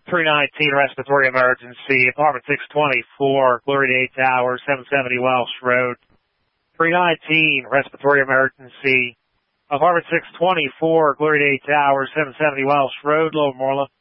319 respiratory emergency, apartment 624, Glory Day Tower, 770 Welsh Road. 319 respiratory emergency, apartment 624, Glory Day Tower, 770 Welsh Road, Lower Moreland.